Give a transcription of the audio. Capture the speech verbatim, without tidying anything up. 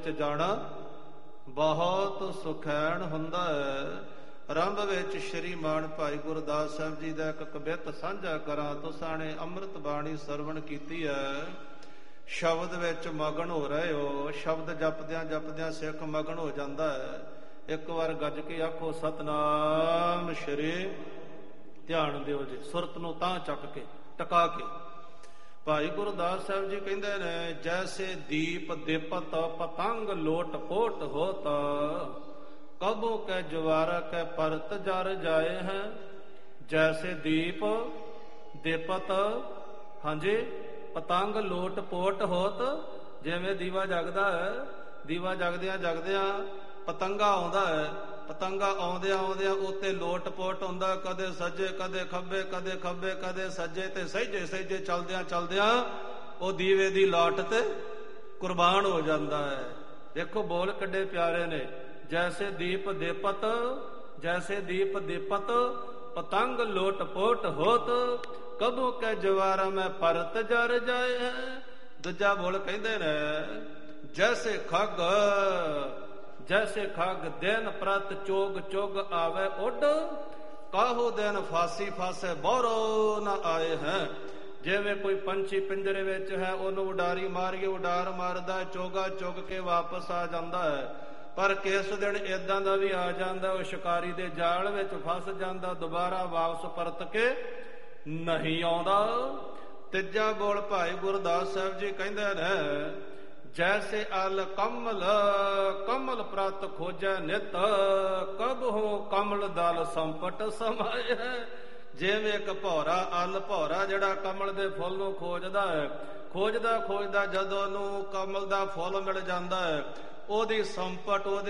ਜਾਣਾ ਬਹੁਤ ਸੁਖੈਣ ਹੁੰਦਾ ਹੈ। ਆਰੰਭ ਵਿੱਚ ਸ਼੍ਰੀ ਮਾਨ ਭਾਈ ਗੁਰਦਾਸ ਸਾਹਿਬ ਜੀ ਦਾ ਇੱਕ ਕਵਿਤ ਸਾਂਝਾ ਕਰਾਂ। ਤੁਸਾਂ ਨੇ ਅੰਮ੍ਰਿਤ ਬਾਣੀ ਸਰਵਣ ਕੀਤੀ ਹੈ, ਸ਼ਬਦ ਵਿੱਚ ਮਗਨ ਹੋ ਰਹੇ ਹੋ। ਸ਼ਬਦ ਜਪਦਿਆਂ ਜਪਦਿਆਂ ਸਿੱਖ ਮਗਨ ਹੋ ਜਾਂਦਾ ਹੈ। ਇੱਕ ਵਾਰ ਗੱਜ ਕੇ ਆਖੋ ਸਤਨਾਮ ਸ਼੍ਰੀ। ਧਿਆਨ ਦਿਓ ਜੀ, ਸੁਰਤ ਨੂੰ ਤਾਂ ਚੱਕ ਕੇ ਟਕਾ ਕੇ। ਭਾਈ ਗੁਰਦਾਸ ਸਾਹਿਬ ਜੀ ਕਹਿੰਦੇ ਨੇ, ਜੈਸੇ ਦੀਪ ਦੀਪਤ ਪਤੰਗ ਲੋਟ ਪੋਟ ਹੋਤ, ਕਬੋ ਕੈ ਜਵਾਰਾ ਕੈ ਪਰਤ ਜਰ ਜਾਏ ਹੈ। ਜੈਸੇ ਦੀਪ ਦੀਪਤ, ਹਾਂਜੀ, ਪਤੰਗ ਲੋਟ ਪੋਟ ਹੋਤ। ਜਿਵੇਂ ਦੀਵਾ ਜਗਦਾ ਹੈ, ਦੀਵਾ ਜਗਦਿਆਂ ਜਗਦਿਆਂ ਪਤੰਗਾ ਆਉਂਦਾ ਹੈ। ਪਤੰਗਾ ਆਉਂਦਿਆਂ ਆਉਂਦਿਆਂ ਉੱਤੇ ਲੋਟ ਪੋਟ ਹੁੰਦਾ, ਕਦੇ ਸੱਜੇ ਕਦੇ ਖੱਬੇ, ਕਦੇ ਖੱਬੇ ਕਦੇ ਸੱਜੇ, ਤੇ ਸਹਿਜੇ ਸਹਿਜੇ ਚਲਦਿਆਂ ਚਲਦਿਆਂ ਉਹ ਦੀਵੇ ਦੀ ਲਾਟ ਤੇ ਕੁਰਬਾਨ ਹੋ ਜਾਂਦਾ ਹੈ। ਦੇਖੋ ਬੋਲ ਕਿੱਡੇ ਪਿਆਰੇ ਨੇ। ਜੈਸੇ ਦੀਪ ਦੀਪਤ, ਜੈਸੇ ਦੀਪ ਦੀਪਤ ਪਤੰਗ ਲੋਟ ਪੋਟ ਹੋਤ, ਕਬੂ ਕੈ ਜਵਾਰਾ ਮੈਂ ਪਰਤ ਜਰ ਜਾਏ ਹੈ। ਦੂਜਾ ਬੋਲ ਕਹਿੰਦੇ ਨੇ, ਜੈਸੇ ਖੱਗ, ਜੈਸੇ ਖੱਗ ਦਿਨ ਪ੍ਰਤ ਚੋਗ ਚੋਗ ਆਵੇ ਉੱਡ, ਕਾਹੋ ਦਿਨ ਫਾਸੀ ਫਾਸੇ ਬੋਰੋ ਨਾ ਆਏ ਹੈ। ਜਿਵੇਂ ਕੋਈ ਪੰਛੀ ਪਿੰਜਰੇ ਵਿੱਚ ਹੈ, ਉਹਨੂੰ ਉਡਾਰੀ ਮਾਰੀਏ, ਉਡਾਰ ਮਾਰਦਾ, ਚੋਗਾ ਚੁਗ ਕੇ ਵਾਪਸ ਆ ਜਾਂਦਾ ਹੈ। ਪਰ ਕਿਸ ਦਿਨ ਏਦਾਂ ਦਾ ਵੀ ਆ ਜਾਂਦਾ, ਉਹ ਸ਼ਿਕਾਰੀ ਦੇ ਜਾਲ ਵਿੱਚ ਫਸ ਜਾਂਦਾ, ਦੁਬਾਰਾ ਵਾਪਸ ਪਰਤ ਕੇ ਨਹੀਂ ਆਉਂਦਾ। ਤੀਜਾ ਬੋਲ ਭਾਈ ਗੁਰਦਾਸ ਸਾਹਿਬ ਜੀ ਕਹਿੰਦੇ ਨੇ, ਜੈਸੇ ਅਲ ਕਮਲ ਕਮਲ ਪ੍ਰਤ ਖੋਜੈ ਨਿਤ, ਕਬਹੁ ਕਮਲ ਦਲ ਸੰਪਟ ਸਮਾਏ ਹੈ। ਜਿਵੇਂ ਇੱਕ ਭੌਰਾ, ਅਲ ਭੌਰਾ ਜਿਹੜਾ ਕਮਲ ਦੇ ਫੁੱਲ ਨੂੰ ਖੋਜਦਾ ਹੈ, ਖੋਜਦਾ ਖੋਜਦਾ ਜਦੋਂ ਉਹਨੂੰ ਕਮਲ ਦਾ ਫੁੱਲ ਮਿਲ ਜਾਂਦਾ ਹੈ, ਉਹਦੀ ਸੰਪਟ, ਉਹਦੇ